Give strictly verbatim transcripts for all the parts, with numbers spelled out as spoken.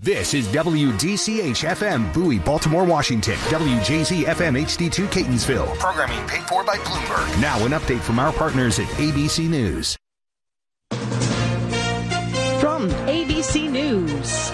This is W D C H F M, Bowie, Baltimore, Washington. W J Z F M H D two, Catonsville. Programming paid for by Bloomberg. Now an update from our partners at A B C News. From A B C News,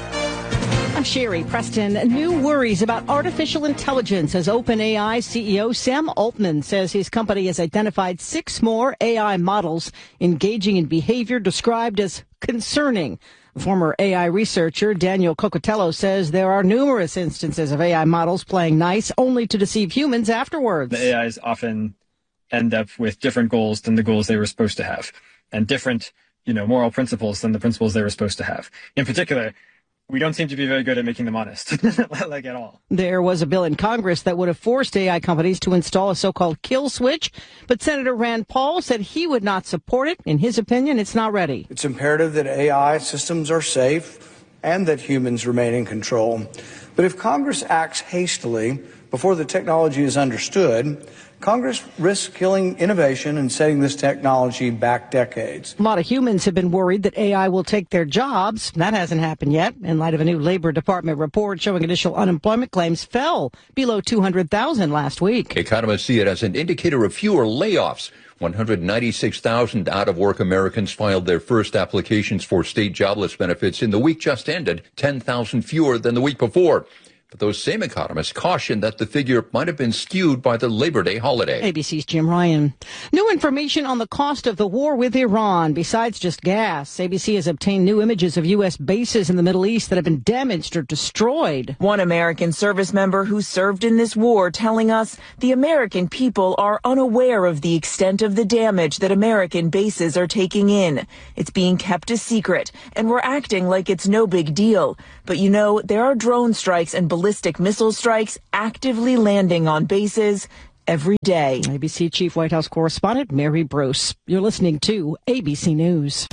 I'm Sherry Preston. New worries about artificial intelligence as OpenAI C E O Sam Altman says his company has identified six more A I models engaging in behavior described as concerning. Former A I researcher Daniel Cocotello says there are numerous instances of A I models playing nice only to deceive humans afterwards. The A Is often end up with different goals than the goals they were supposed to have, and different, you know, moral principles than the principles they were supposed to have. In particular, we don't seem to be very good at making them honest, like at all. There was a bill in Congress that would have forced A I companies to install a so-called kill switch, but Senator Rand Paul said he would not support it. In his opinion, it's not ready. It's imperative that A I systems are safe and that humans remain in control. But if Congress acts hastily before the technology is understood, Congress risks killing innovation and setting this technology back decades. A lot of humans have been worried that A I will take their jobs. That hasn't happened yet, in light of a new Labor Department report showing initial unemployment claims fell below two hundred thousand last week. Economists see it as an indicator of fewer layoffs. one hundred ninety-six thousand out-of-work Americans filed their first applications for state jobless benefits in the week just ended, ten thousand fewer than the week before. But those same economists caution that the figure might have been skewed by the Labor Day holiday. A B C's Jim Ryan. New information on the cost of the war with Iran, besides just gas. A B C has obtained new images of U S bases in the Middle East that have been damaged or destroyed. One American service member who served in this war telling us the American people are unaware of the extent of the damage that American bases are taking in. It's being kept a secret, and we're acting like it's no big deal. But you know, there are drone strikes and ballistic missile strikes actively landing on bases every day. A B C Chief White House Correspondent Mary Bruce. You're listening to A B C News.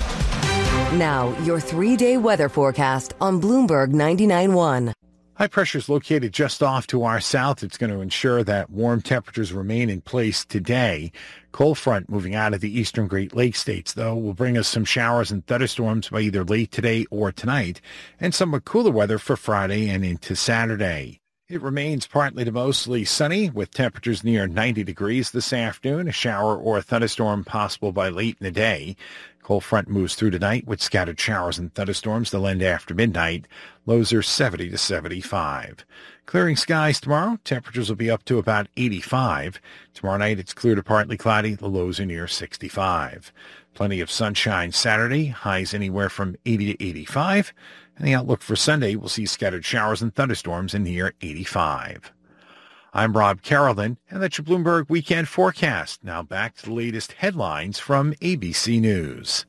Now, your three-day weather forecast on Bloomberg ninety-nine point one. High pressure is located just off to our south. It's going to ensure that warm temperatures remain in place today. Cold front moving out of the eastern Great Lakes states, though, will bring us some showers and thunderstorms by either late today or tonight, and somewhat cooler weather for Friday and into Saturday. It remains partly to mostly sunny with temperatures near ninety degrees this afternoon. A shower or a thunderstorm possible by late in the day. Cold front moves through tonight with scattered showers and thunderstorms. They'll end after midnight. Lows are seventy to seventy-five. Clearing skies tomorrow. Temperatures will be up to about eighty-five. Tomorrow night it's clear to partly cloudy. The lows are near sixty-five. Plenty of sunshine Saturday. Highs anywhere from eighty to eighty-five. And the outlook for Sunday will see scattered showers and thunderstorms in near eighty-five. I'm Rob Carrollton, and that's your Bloomberg Weekend Forecast. Now back to the latest headlines from A B C News.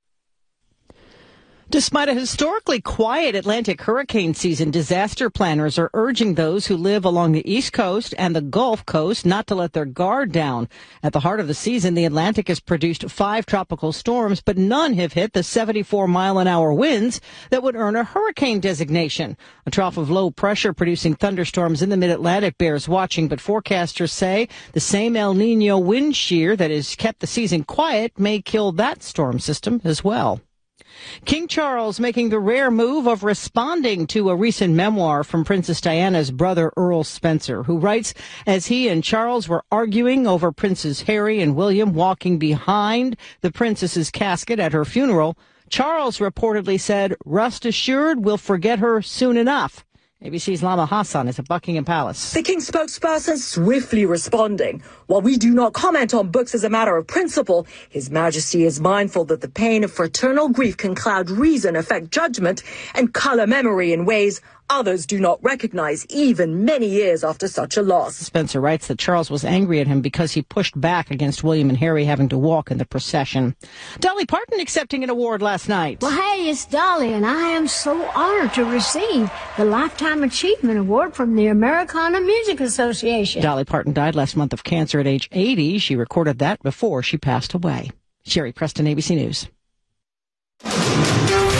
Despite a historically quiet Atlantic hurricane season, disaster planners are urging those who live along the East Coast and the Gulf Coast not to let their guard down. At the heart of the season, the Atlantic has produced five tropical storms, but none have hit the seventy-four mile an hour winds that would earn a hurricane designation. A trough of low pressure producing thunderstorms in the mid-Atlantic bears watching, but forecasters say the same El Nino wind shear that has kept the season quiet may kill that storm system as well. King Charles making the rare move of responding to a recent memoir from Princess Diana's brother Earl Spencer, who writes, as he and Charles were arguing over Princes Harry and William walking behind the princess's casket at her funeral, Charles reportedly said, "Rest assured we'll forget her soon enough." A B C's Lama Hassan is at Buckingham Palace. The King's spokesperson swiftly responding. While we do not comment on books as a matter of principle, His Majesty is mindful that the pain of fraternal grief can cloud reason, affect judgment, and color memory in ways others do not recognize even many years after such a loss. Spencer writes that Charles was angry at him because he pushed back against William and Harry having to walk in the procession. Dolly Parton accepting an award last night. Well, hey, it's Dolly, and I am so honored to receive the Lifetime Achievement Award from the Americana Music Association. Dolly Parton died last month of cancer at age eighty. She recorded that before she passed away. Sherry Preston, A B C News.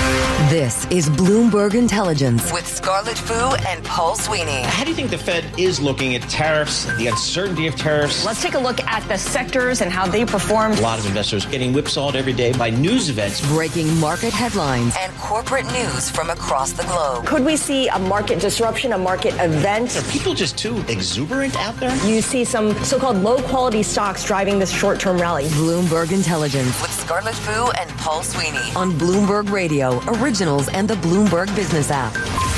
This is Bloomberg Intelligence with Scarlett Fu and Paul Sweeney. How do you think the Fed is looking at tariffs, the uncertainty of tariffs? Let's take a look at the sectors and how they performed. A lot of investors getting whipsawed every day by news events. Breaking market headlines and corporate news from across the globe. Could we see a market disruption, a market event? Are people just too exuberant out there? You see some so-called low-quality stocks driving this short-term rally. Bloomberg Intelligence with Scarlett Fu and Paul Sweeney on Bloomberg Radio, Originals, and the Bloomberg Business app.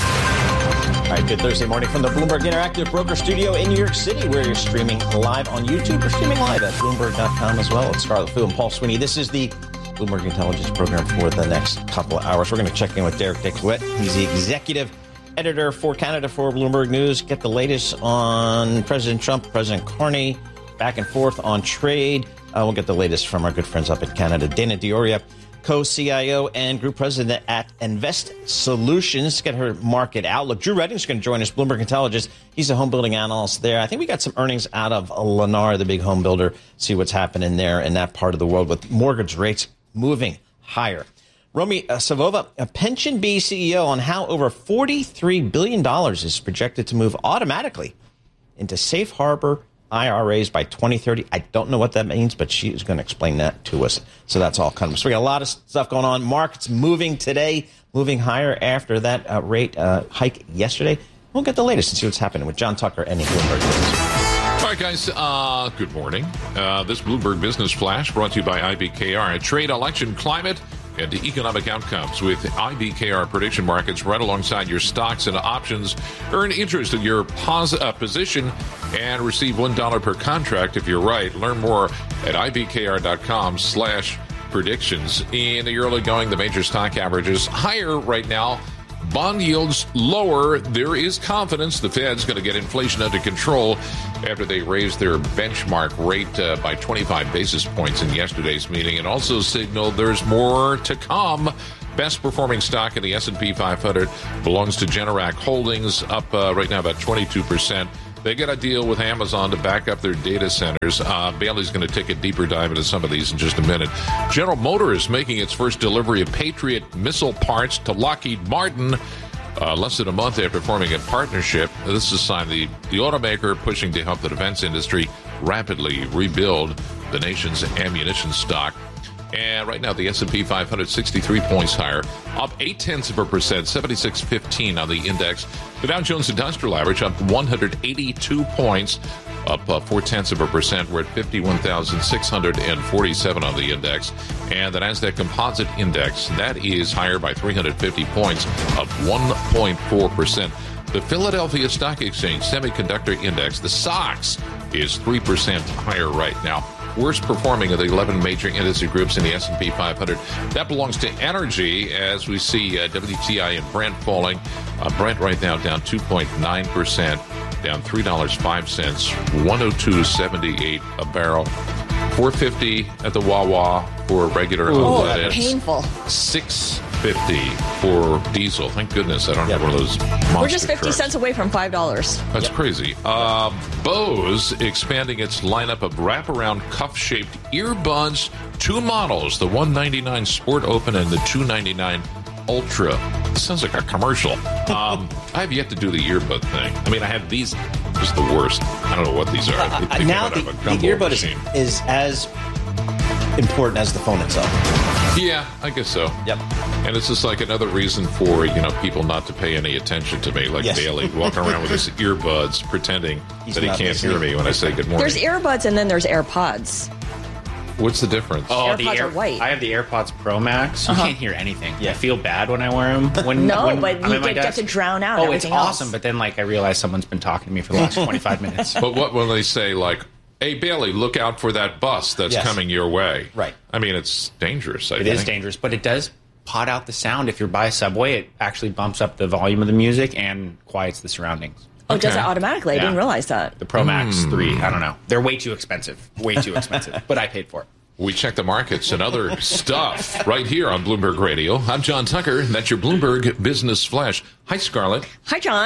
All right, good Thursday morning from the Bloomberg Interactive Broker Studio in New York City, where you're streaming live on YouTube. We're streaming live at Bloomberg dot com as well. It's Scarlett Fu and Paul Sweeney. This is the Bloomberg Intelligence program for the next couple of hours. We're going to check in with Derek Dixwit. He's the executive editor for Canada for Bloomberg News. Get the latest on President Trump, President Carney, back and forth on trade. Uh, we'll get the latest from our good friends up in Canada. Dana Dioria, co-C I O and group president at Invest Solutions. Get her market outlook. Drew Redding's going to join us, Bloomberg Intelligence. He's a home building analyst there. I think we got some earnings out of Lennar, the big home builder. See what's happening there in that part of the world with mortgage rates moving higher. Romy Savova, a PensionBee C E O, on how over forty-three billion dollars is projected to move automatically into safe harbor I R As by twenty thirty. I don't know what that means, but she is going to explain that to us. So that's all coming. So we got a lot of stuff going on. Markets moving today, moving higher after that uh, rate uh, hike yesterday. We'll get the latest and see what's happening with John Tucker and the Bloomberg Business. All right, guys, uh, good morning. Uh, this Bloomberg Business Flash brought to you by I B K R, a trade, election, climate, and to economic outcomes with I B K R prediction markets right alongside your stocks and options. Earn interest in your pos- uh, position and receive one dollar per contract if you're right. Learn more at ibkr.com slash predictions. In the early going, the major stock averages higher right now. Bond yields lower. There is confidence the Fed's going to get inflation under control after they raised their benchmark rate uh, by twenty-five basis points in yesterday's meeting, and also signaled there's more to come. Best performing stock in the S and P five hundred belongs to Generac Holdings, up uh, right now about twenty-two percent. They got a deal with Amazon to back up their data centers. Uh, Bailey's going to take a deeper dive into some of these in just a minute. General Motors making its first delivery of Patriot missile parts to Lockheed Martin uh, less than a month after forming a partnership. This is a sign the, the automaker pushing to help the defense industry rapidly rebuild the nation's ammunition stock. And right now, the S and P five hundred, sixty-three points higher, up eight tenths of a percent, seventy-six fifteen on the index. The Dow Jones Industrial Average up one hundred eighty-two points, up uh, four tenths of a percent. We're at fifty-one thousand six hundred forty-seven on the index. And the Nasdaq Composite Index, that is higher by three hundred fifty points, up one point four percent. The Philadelphia Stock Exchange Semiconductor Index, the S O X, is three percent higher right now. Worst performing of the eleven major industry groups in the S and P five hundred. That belongs to energy, as we see uh, W T I and Brent falling. Uh, Brent right now down two point nine percent, down three dollars and five cents, one oh two seventy-eight a barrel. four fifty at the Wawa for regular unleaded. Painful. six fifty for diesel. Thank goodness I don't yep. have one of those monster We're just fifty trucks. cents away from five dollars. That's yep. crazy. Uh, Bose expanding its lineup of wraparound cuff-shaped earbuds. Two models, the one ninety-nine Sport Open and the two ninety-nine Ultra. This sounds like a commercial. Um, I have yet to do the earbud thing. I mean, I have these. Just the worst. I don't know what these are. Uh, now the, the earbud is, is as important as the phone itself. Yeah, I guess so. Yep. And it's just like another reason for, you know, people not to pay any attention to me, like yes. Bailey walking around with his earbuds pretending He's that he can't listening. hear me when I say good morning. There's earbuds and then there's AirPods. What's the difference? Oh, AirPods the Air, are white. I have the AirPods Pro Max. You uh-huh. can't hear anything. Yeah. I feel bad when I wear them. When, no, when but I'm you at my get, desk. get to drown out Oh, everything it's awesome. else. But then, like, I realize someone's been talking to me for the last twenty-five minutes. But what when they say, like, hey, Bailey, look out for that bus that's yes. coming your way. Right. I mean, it's dangerous, I It think. is dangerous, but it does pot out the sound. If you're by a subway, it actually bumps up the volume of the music and quiets the surroundings. Oh, okay. It does it automatically? I yeah. didn't realize that. The Pro Max mm. three, I don't know. They're way too expensive. Way too expensive. But I paid for it. We check the markets and other stuff right here on Bloomberg Radio. I'm John Tucker, and that's your Bloomberg Business Flash. Hi, Scarlett. Hi, John.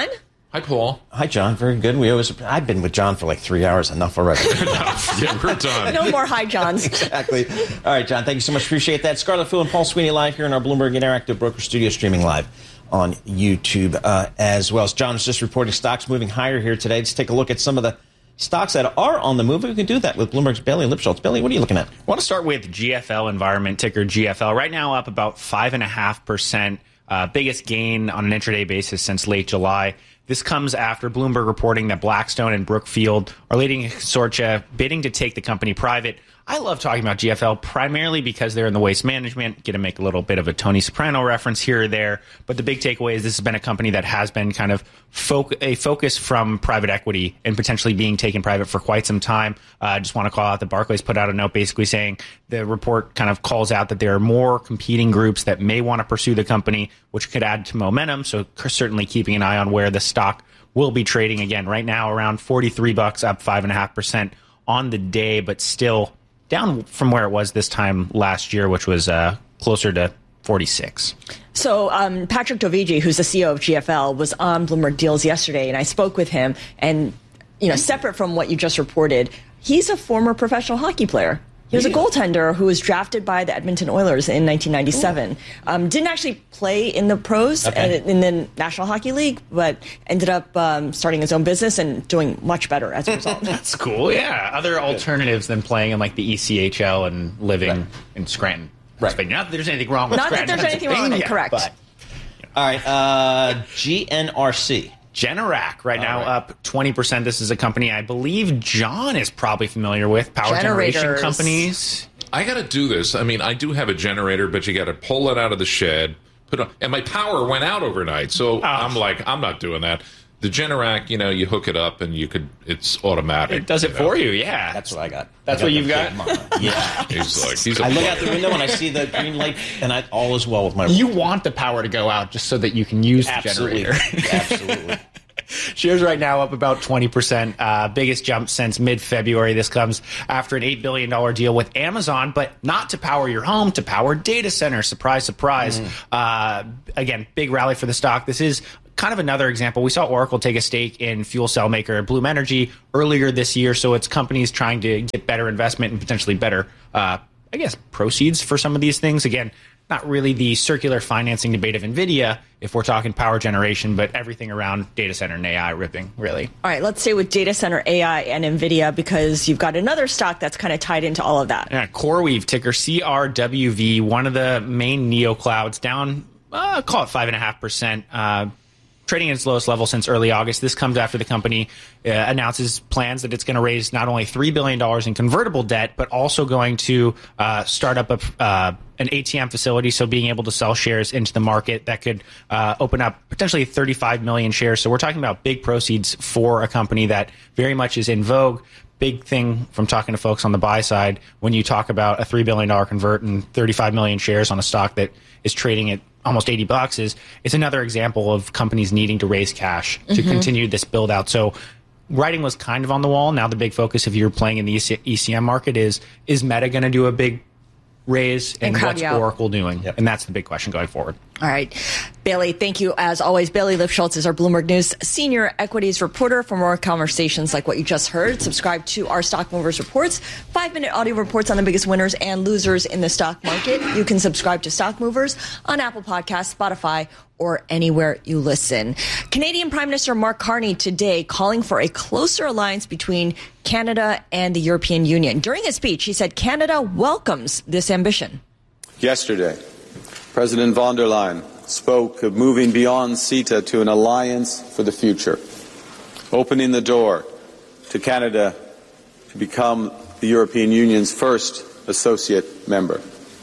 Hi, Paul. Hi, John. Very good. We always. I've been with John for like three hours. Enough already. Enough. Yeah, we're done. No more hi, Johns. Exactly. All right, John. Thank you so much. Appreciate that. Scarlet Fu and Paul Sweeney live here in our Bloomberg Interactive Broker Studio, streaming live on YouTube uh, as well. As John was just reporting, stocks moving higher here today. Let's take a look at some of the stocks that are on the move. We can do that with Bloomberg's Bailey Lipschultz. Bailey, what are you looking at? I want to start with G F L Environment, ticker G F L. Right now up about five point five percent. Uh, biggest gain on an intraday basis since late July. This comes after Bloomberg reporting that Blackstone and Brookfield are leading a consortia bidding to take the company private. I love talking about G F L primarily because they're in the waste management. Going to make a little bit of a Tony Soprano reference here or there. But the big takeaway is this has been a company that has been kind of fo- a focus from private equity and potentially being taken private for quite some time. I uh, just want to call out that Barclays put out a note basically saying the report kind of calls out that there are more competing groups that may want to pursue the company, which could add to momentum. So certainly keeping an eye on where the stock will be trading again. Right now around forty-three bucks, up five point five percent on the day, but still down from where it was this time last year, which was uh, closer to forty-six. So um, Patrick Dovigi, who's the C E O of G F L, was on Bloomberg Deals yesterday, and I spoke with him. And, you know, separate from what you just reported, he's a former professional hockey player. He was a goaltender who was drafted by the Edmonton Oilers in nineteen ninety-seven. Um, didn't actually play in the pros okay. and in the National Hockey League, but ended up um, starting his own business and doing much better as a result. That's cool. Yeah, other alternatives than playing in like the E C H L and living right. in Scranton. Right. Not that there's anything wrong with Not Scranton. Not that there's anything wrong with it. Correct. But, you know. All right. Uh, G N R C. Generac right now right. up twenty percent. This is a company I believe John is probably familiar with. Power Generators. generation companies. I got to do this. I mean, I do have a generator, but you got to pull it out of the shed, put on, and my power went out overnight. So oh. I'm like, I'm not doing that. The Generac, you know, you hook it up and you could, it's automatic. It does it you for know. you, yeah. That's what I got. That's I got what you've got? Yeah. He's like, he's a I look player. out the window and I see the green light, and I, all is well with my You want the power to go out just so that you can use Absolutely. the generator. Absolutely. Shares right now up about twenty percent. Uh, biggest jump since mid-February. This comes after an eight billion dollars deal with Amazon, but not to power your home, to power data centers. Surprise, surprise. Mm. Uh, again, big rally for the stock. This is kind of another example. We saw Oracle take a stake in fuel cell maker Bloom Energy earlier this year, so it's companies trying to get better investment and potentially better, uh, I guess, proceeds for some of these things. Again, not really the circular financing debate of NVIDIA if we're talking power generation, but everything around data center and A I ripping, really. All right, let's stay with data center, A I, and NVIDIA because you've got another stock that's kind of tied into all of that. Yeah, CoreWeave, ticker C R W V, one of the main neoclouds, down, uh, call it five point five percent. Uh, trading at its lowest level since early August. This comes after the company uh, announces plans that it's going to raise not only three billion dollars in convertible debt, but also going to uh, start up a, uh, an A T M facility, so being able to sell shares into the market that could uh, open up potentially thirty-five million shares. So we're talking about big proceeds for a company that very much is in vogue. Big thing from talking to folks on the buy side when you talk about a three billion dollars convert and thirty-five million shares on a stock that is trading at almost eighty bucks is it's another example of companies needing to raise cash to mm-hmm. continue this build out. So writing was kind of on the wall. Now the big focus, if you're playing in the E C M market, is is Meta going to do a big raise, and, and what's Oracle doing? Yep. And that's the big question going forward. All right. Bailey, thank you as always. Bailey Lipschultz is our Bloomberg News senior equities reporter. For more conversations like what you just heard, subscribe to our Stock Movers Reports, five-minute audio reports on the biggest winners and losers in the stock market. You can subscribe to Stock Movers on Apple Podcasts, Spotify, or anywhere you listen. Canadian Prime Minister Mark Carney today calling for a closer alliance between Canada and the European Union. During his speech, he said Canada welcomes this ambition. Yesterday, President von der Leyen spoke of moving beyond CETA to an alliance for the future, opening the door to Canada to become the European Union's first associate member.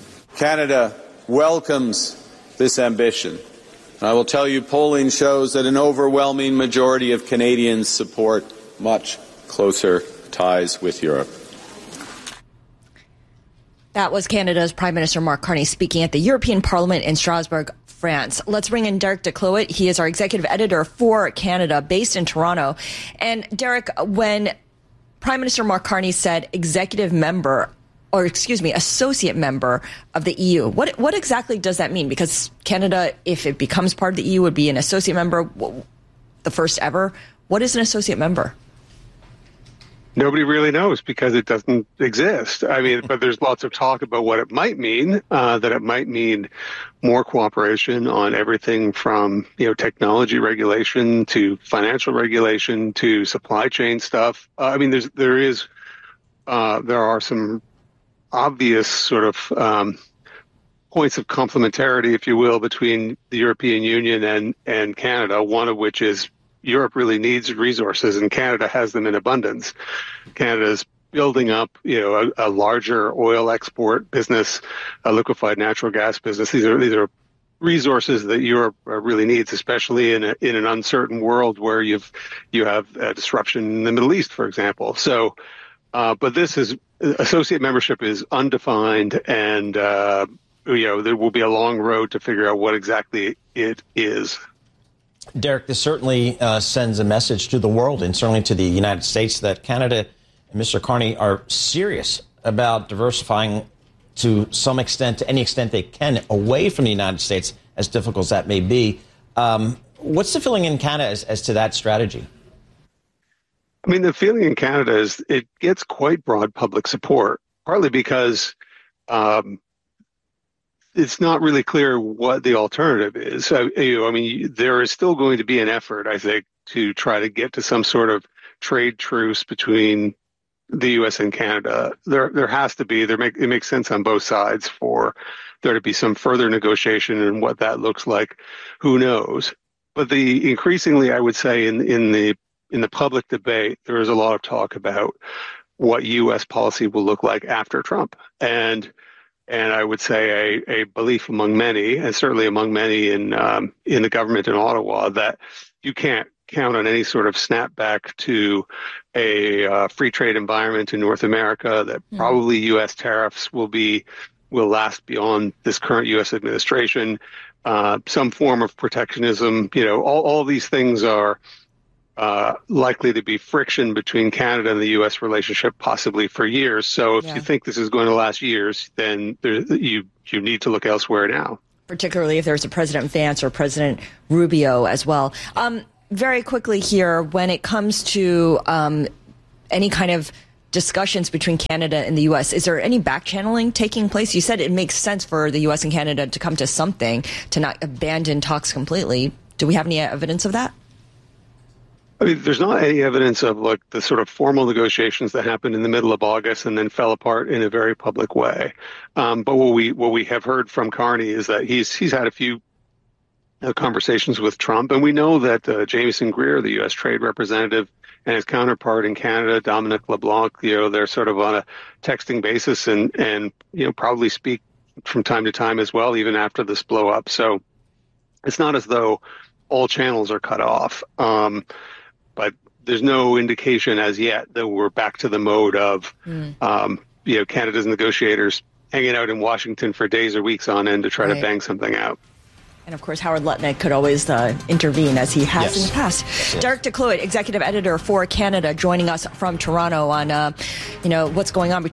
Canada welcomes this ambition. And I will tell you, polling shows that an overwhelming majority of Canadians support much closer ties with Europe. That was Canada's Prime Minister Mark Carney speaking at the European Parliament in Strasbourg, France. Let's bring in Derek DeCloet. He is our executive editor for Canada, based in Toronto. And Derek, when Prime Minister Mark Carney said executive member, or excuse me, associate member of the E U, what what exactly does that mean? Because Canada, if it becomes part of the E U, would be an associate member. the first ever. What is an associate member? Nobody really knows because it doesn't exist. I mean, but there's lots of talk about what it might mean, uh, that it might mean more cooperation on everything from, you know, technology regulation to financial regulation to supply chain stuff. Uh, I mean, there's, there is, uh, there are some obvious sort of, um, points of complementarity, if you will, between the European Union and, and Canada, one of which is Europe really needs resources, and Canada has them in abundance. Canada is building up, you know, a, a larger oil export business, a liquefied natural gas business. These are these are resources that Europe really needs, especially in a, in an uncertain world where you've you have a disruption in the Middle East, for example. So, uh, but this is associate membership is undefined, and uh, you know there will be a long road to figure out what exactly it is. Derek, this certainly uh, sends a message to the world and certainly to the United States that Canada and Mister Carney are serious about diversifying to some extent, to any extent they can, away from the United States, as difficult as that may be. Um, what's the feeling in Canada as, as to that strategy? I mean, the feeling in Canada is it gets quite broad public support, partly because um, it's not really clear what the alternative is. So, you know, I mean, there is still going to be an effort, I think, to try to get to some sort of trade truce between the U S and Canada. There, there has to be. There make it makes sense on both sides for there to be some further negotiation, and what that looks like, who knows? But the increasingly, I would say, in in the in the public debate, there is a lot of talk about what U S policy will look like after Trump, and. And I would say a, a belief among many, and certainly among many in um, in the government in Ottawa, that you can't count on any sort of snapback to a uh, free trade environment in North America. That mm. probably U S tariffs will be will last beyond this current U S administration. Uh, some form of protectionism, you know, all all these things are. Uh, likely to be friction between Canada and the U S relationship, possibly for years. So if yeah. you think this is going to last years, then there, you you need to look elsewhere now. Particularly if there's a President Vance or President Rubio as well. Um, very quickly here, when it comes to um, any kind of discussions between Canada and the U S, is there any back channeling taking place? You said it makes sense for the U S and Canada to come to something, to not abandon talks completely. Do we have any evidence of that? I mean, there's not any evidence of like the sort of formal negotiations that happened in the middle of August and then fell apart in a very public way. Um, but what we what we have heard from Carney is that he's he's had a few uh, conversations with Trump, and we know that uh, Jamieson Greer, the U S trade representative, and his counterpart in Canada, Dominic LeBlanc, you know, they're sort of on a texting basis, and and you know probably speak from time to time as well, even after this blow up. So it's not as though all channels are cut off. Um, But there's no indication as yet that we're back to the mode of, mm. um, you know, Canada's negotiators hanging out in Washington for days or weeks on end to try right. to bang something out. And, of course, Howard Lutnick could always uh, intervene, as he has yes. in the past. Yes. Derek DeCloet, executive editor for Canada, joining us from Toronto on, uh, you know, what's going on